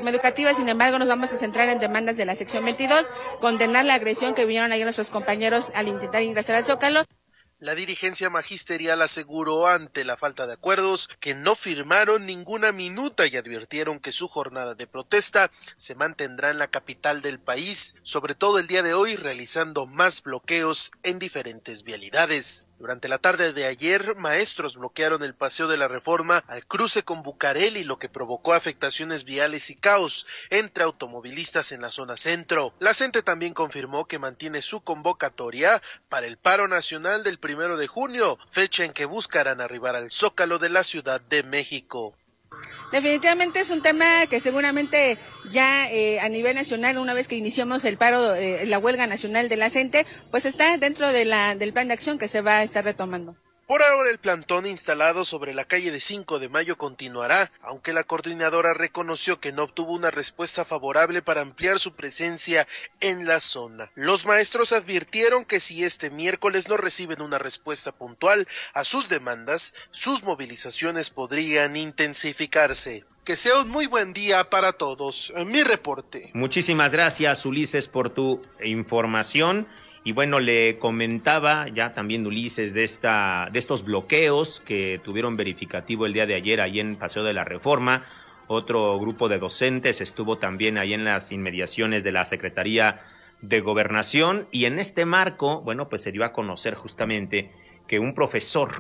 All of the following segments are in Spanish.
reforma educativa. Sin embargo, nos vamos a centrar en demandas de la sección 22, condenar la agresión que vivieron ayer nuestros compañeros al intentar ingresar al Zócalo. La dirigencia magisterial aseguró ante la falta de acuerdos que no firmaron ninguna minuta y advirtieron que su jornada de protesta se mantendrá en la capital del país, sobre todo el día de hoy, realizando más bloqueos en diferentes vialidades. Durante la tarde de ayer, maestros bloquearon el Paseo de la Reforma al cruce con Bucareli, lo que provocó afectaciones viales y caos entre automovilistas en la zona centro. La CENTE también confirmó que mantiene su convocatoria para el paro nacional del 1 de junio, fecha en que buscarán arribar al Zócalo de la Ciudad de México. Definitivamente es un tema que seguramente ya a nivel nacional, una vez que iniciamos el paro, la huelga nacional de la CENTE, pues está dentro de del plan de acción que se va a estar retomando. Por ahora el plantón instalado sobre la calle de 5 de Mayo continuará, aunque la coordinadora reconoció que no obtuvo una respuesta favorable para ampliar su presencia en la zona. Los maestros advirtieron que si este miércoles no reciben una respuesta puntual a sus demandas, sus movilizaciones podrían intensificarse. Que sea un muy buen día para todos. Mi reporte. Muchísimas gracias, Ulises, por tu información. Y bueno, le comentaba ya también Ulises de estos bloqueos que tuvieron verificativo el día de ayer ahí en Paseo de la Reforma. Otro grupo de docentes estuvo también ahí en las inmediaciones de la Secretaría de Gobernación, y en este marco, bueno, pues se dio a conocer justamente que un profesor,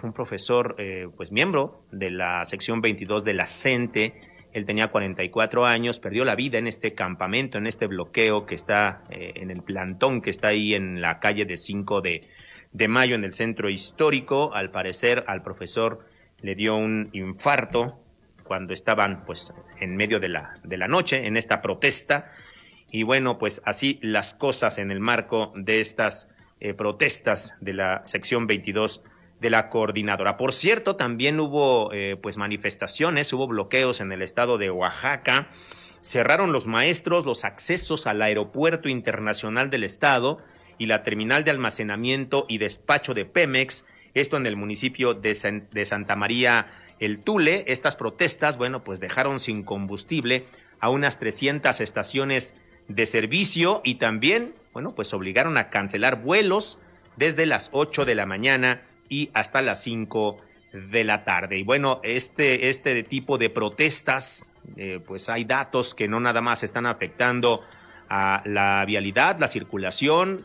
pues miembro de la sección 22 de la CENTE, él tenía 44 años, perdió la vida en este campamento, en este bloqueo que está en el plantón que está ahí en la calle de 5 de Mayo, en el centro histórico. Al parecer, al profesor le dio un infarto cuando estaban pues en medio de la noche, en esta protesta. Y bueno, pues así las cosas en el marco de estas protestas de la sección 22 de la coordinadora. Por cierto, también hubo pues manifestaciones, hubo bloqueos en el estado de Oaxaca. Cerraron los maestros los accesos al aeropuerto internacional del estado y la terminal de almacenamiento y despacho de Pemex, esto en el municipio de Santa María el Tule. Estas protestas, bueno, pues dejaron sin combustible a unas 300 estaciones de servicio y también, bueno, pues obligaron a cancelar vuelos desde las 8 de la mañana y hasta las 5 de la tarde. Y bueno, este tipo de protestas, pues hay datos que no nada más están afectando a la vialidad, la circulación,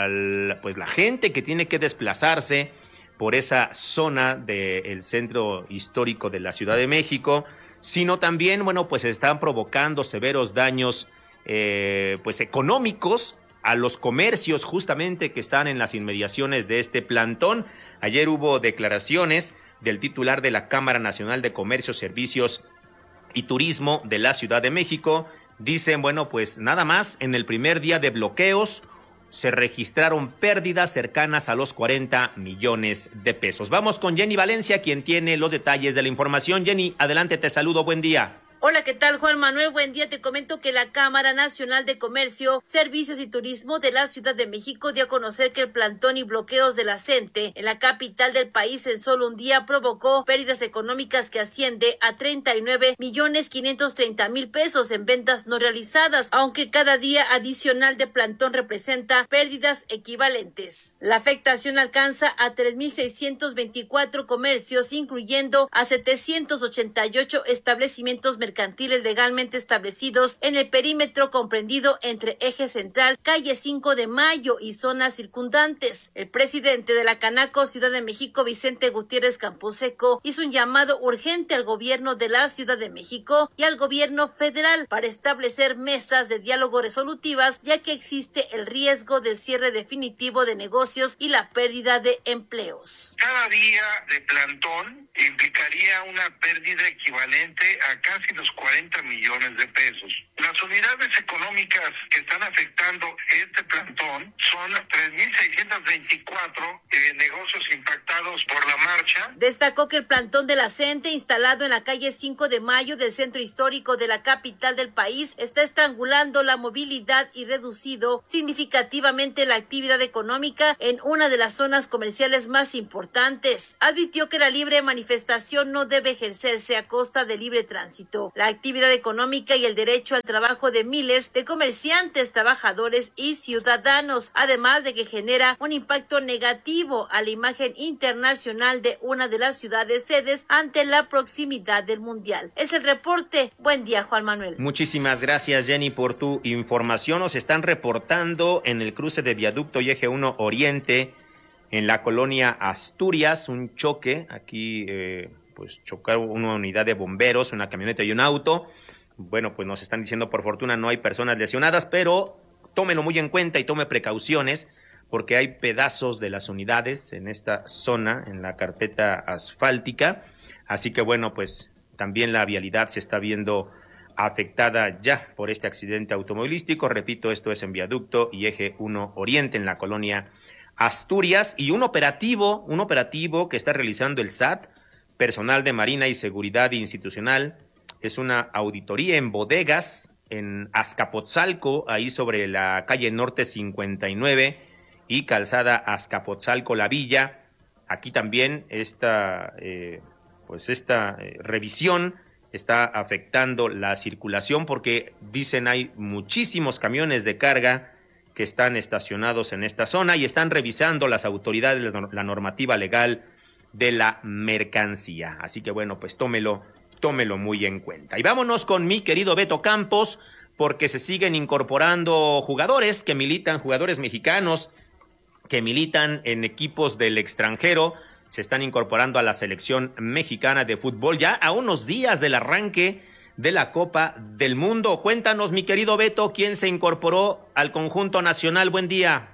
pues la gente que tiene que desplazarse por esa zona del centro histórico de la Ciudad de México, sino también, bueno, pues están provocando severos daños pues económicos a los comercios justamente que están en las inmediaciones de este plantón. Ayer hubo declaraciones del titular de la Cámara Nacional de Comercio, Servicios y Turismo de la Ciudad de México. Dicen, bueno, pues nada más en el primer día de bloqueos se registraron pérdidas cercanas a los 40 millones de pesos. Vamos con Jenny Valencia, quien tiene los detalles de la información. Jenny, adelante, te saludo, buen día. Hola, ¿qué tal, Juan Manuel? Buen día. Te comento que la Cámara Nacional de Comercio, Servicios y Turismo de la Ciudad de México dio a conocer que el plantón y bloqueos de la CENTE en la capital del país en solo un día provocó pérdidas económicas que asciende a 39.530.000 pesos en ventas no realizadas, aunque cada día adicional de plantón representa pérdidas equivalentes. La afectación alcanza a 3.624 comercios, incluyendo a 788 establecimientos mercantiles legalmente establecidos en el perímetro comprendido entre Eje Central, calle 5 de Mayo y zonas circundantes. El presidente de la Canaco Ciudad de México, Vicente Gutiérrez Camposeco, hizo un llamado urgente al gobierno de la Ciudad de México y al gobierno federal para establecer mesas de diálogo resolutivas, ya que existe el riesgo del cierre definitivo de negocios y la pérdida de empleos. Cada día de plantón implicaría una pérdida equivalente a casi los 40 millones de pesos. Las unidades económicas que están afectando este plantón son 3.624 negocios impactados por la marcha. Destacó que el plantón de la CENTE, instalado en la calle 5 de Mayo del centro histórico de la capital del país, está estrangulando la movilidad y reducido significativamente la actividad económica en una de las zonas comerciales más importantes. Advirtió que la libre manifestación no debe ejercerse a costa del libre tránsito, la actividad económica y el derecho al trabajo de miles de comerciantes, trabajadores y ciudadanos, además de que genera un impacto negativo a la imagen internacional de una de las ciudades sedes ante la proximidad del Mundial. Es el reporte. Buen día, Juan Manuel. Muchísimas gracias, Jenny, por tu información. Nos están reportando en el cruce de Viaducto y Eje 1 Oriente, en la colonia Asturias, un choque. Aquí pues chocaron una unidad de bomberos, una camioneta y un auto. Bueno, pues nos están diciendo, por fortuna no hay personas lesionadas, pero tómenlo muy en cuenta y tome precauciones, porque hay pedazos de las unidades en esta zona, en la carpeta asfáltica. Así que bueno, pues también la vialidad se está viendo afectada ya por este accidente automovilístico. Repito, esto es en Viaducto y Eje 1 Oriente, en la colonia Asturias, y un operativo que está realizando el SAT, personal de Marina y Seguridad Institucional. Es una auditoría en bodegas en Azcapotzalco, ahí sobre la calle Norte 59 y calzada Azcapotzalco La Villa. Aquí también esta revisión está afectando la circulación, porque dicen hay muchísimos camiones de carga que están estacionados en esta zona y están revisando las autoridades la normativa legal de la mercancía. Así que bueno, pues tómelo muy en cuenta. Y vámonos con mi querido Beto Campos, porque se siguen incorporando jugadores mexicanos que militan en equipos del extranjero. Se están incorporando a la selección mexicana de fútbol ya a unos días del arranque de la Copa del Mundo. Cuéntanos, mi querido Beto, ¿quién se incorporó al conjunto nacional? Buen día.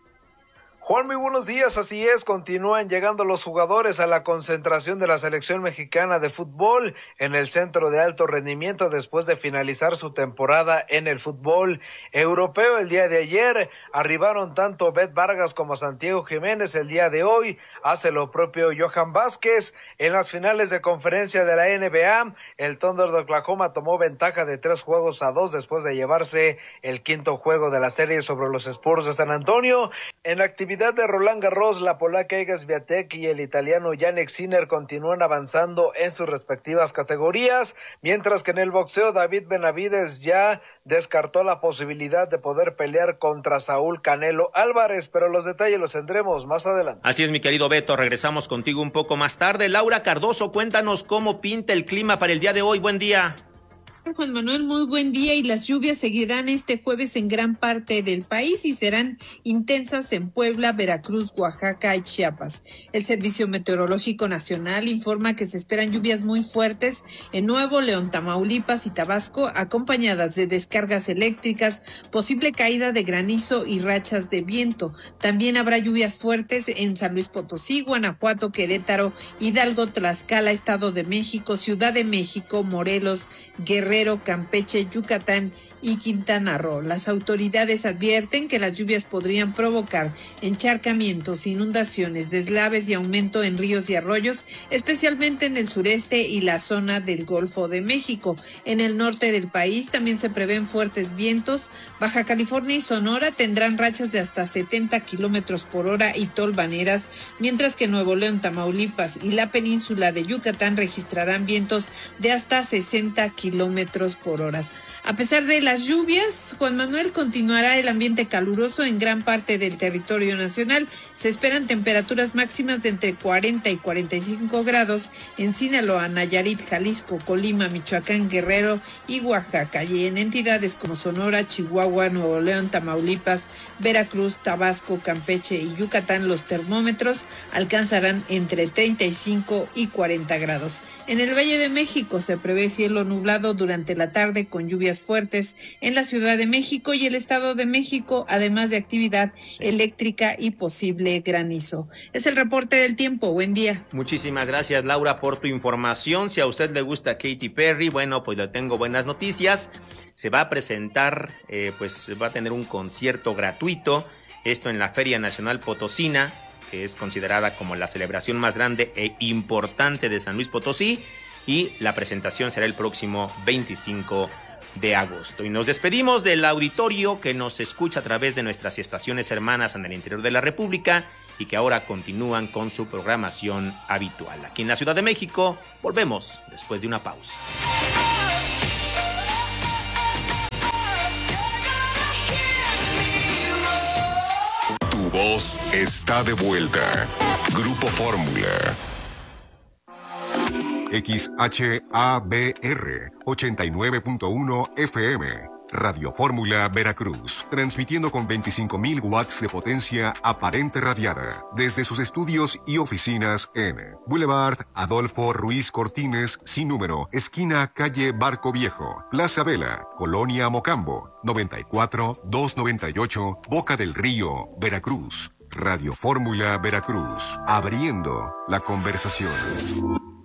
Juan, muy buenos días, así es, continúan llegando los jugadores a la concentración de la selección mexicana de fútbol en el centro de alto rendimiento después de finalizar su temporada en el fútbol europeo. El día de ayer arribaron tanto Bet Vargas como Santiago Jiménez. El día de hoy hace lo propio Johan Vázquez. En las finales de conferencia de la NBA, el Thunder de Oklahoma tomó ventaja de 3-2 después de llevarse el quinto juego de la serie sobre los Spurs de San Antonio. En la actividad de Roland Garros, la polaca Iga Swiatek y el italiano Jannik Sinner continúan avanzando en sus respectivas categorías, mientras que en el boxeo David Benavides ya descartó la posibilidad de poder pelear contra Saúl Canelo Álvarez, pero los detalles los tendremos más adelante. Así es, mi querido Beto, regresamos contigo un poco más tarde. Laura Cardoso, cuéntanos cómo pinta el clima para el día de hoy. Buen día. Juan Manuel, muy buen día, y las lluvias seguirán este jueves en gran parte del país y serán intensas en Puebla, Veracruz, Oaxaca y Chiapas. El Servicio Meteorológico Nacional informa que se esperan lluvias muy fuertes en Nuevo León, Tamaulipas y Tabasco, acompañadas de descargas eléctricas, posible caída de granizo y rachas de viento. También habrá lluvias fuertes en San Luis Potosí, Guanajuato, Querétaro, Hidalgo, Tlaxcala, Estado de México, Ciudad de México, Morelos, Guerrero, Campeche, Yucatán y Quintana Roo. Las autoridades advierten que las lluvias podrían provocar encharcamientos, inundaciones, deslaves y aumento en ríos y arroyos, especialmente en el sureste y la zona del Golfo de México. En el norte del país también se prevén fuertes vientos. Baja California y Sonora tendrán rachas de hasta 70 kilómetros por hora y tolvaneras, mientras que Nuevo León, Tamaulipas y la península de Yucatán registrarán vientos de hasta 60 kilómetros por hora. A pesar de las lluvias, Juan Manuel, continuará el ambiente caluroso en gran parte del territorio nacional. Se esperan temperaturas máximas de entre 40 y 45 grados en Sinaloa, Nayarit, Jalisco, Colima, Michoacán, Guerrero y Oaxaca, y en entidades como Sonora, Chihuahua, Nuevo León, Tamaulipas, Veracruz, Tabasco, Campeche y Yucatán, los termómetros alcanzarán entre 35 y 40 grados. En el Valle de México se prevé cielo nublado durante durante la tarde con lluvias fuertes en la Ciudad de México y el Estado de México, además de actividad eléctrica y posible granizo. Es el reporte del tiempo. Buen día. Muchísimas gracias, Laura, por tu información. Si a usted le gusta Katy Perry, bueno, pues le tengo buenas noticias. Se va a presentar, pues va a tener un concierto gratuito, esto en la Feria Nacional Potosina, que es considerada como la celebración más grande e importante de San Luis Potosí, y la presentación será el próximo 25 de agosto. Y nos despedimos del auditorio que nos escucha a través de nuestras estaciones hermanas en el interior de la República y que ahora continúan con su programación habitual. Aquí en la Ciudad de México, volvemos después de una pausa. Tu voz está de vuelta. Grupo Fórmula. XHABR 89.1 FM. Radio Fórmula Veracruz, transmitiendo con 25.000 watts de potencia aparente radiada desde sus estudios y oficinas en Boulevard Adolfo Ruiz Cortines, sin número, esquina calle Barco Viejo, Plaza Vela, Colonia Mocambo, 94-298, Boca del Río, Veracruz. Radio Fórmula Veracruz, abriendo la conversación.